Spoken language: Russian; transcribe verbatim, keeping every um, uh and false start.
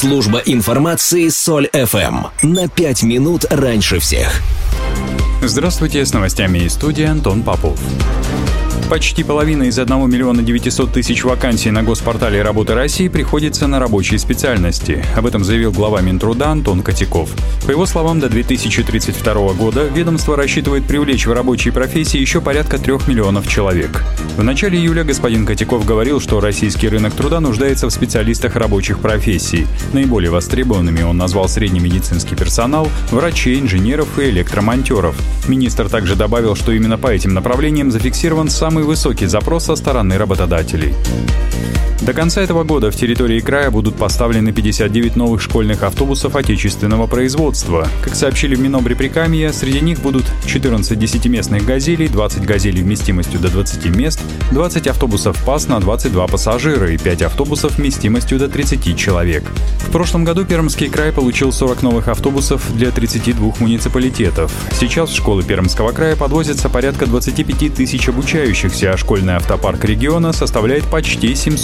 Служба информации Соль эф эм. На пять минут раньше всех. Здравствуйте, с новостями из студии Антон Попов. Почти половина из одного миллиона девятисот тысяч вакансий на госпортале «Работа России» приходится на рабочие специальности. Об этом заявил глава Минтруда Антон Котяков. По его словам, до две тысячи тридцать второго года ведомство рассчитывает привлечь в рабочие профессии еще порядка трех миллионов человек. В начале июля господин Котяков говорил, что российский рынок труда нуждается в специалистах рабочих профессий. Наиболее востребованными он назвал средний медицинский персонал, врачей, инженеров и электромонтеров. Министр также добавил, что именно по этим направлениям зафиксирован самый высокий запрос со стороны работодателей. До конца этого года в территории края будут поставлены пятьдесят девять новых школьных автобусов отечественного производства. Как сообщили в Минобрприкамья, среди них будут четырнадцать десятиместных «Газелей», двадцать «Газелей» вместимостью до двадцати мест, двадцать автобусов ПАС на двадцать два пассажира и пять автобусов вместимостью до тридцати человек. В прошлом году Пермский край получил сорок новых автобусов для тридцати двух муниципалитетов. Сейчас в школы Пермского края подвозится порядка двадцати пяти тысяч обучающихся, а школьный автопарк региона составляет почти семьсот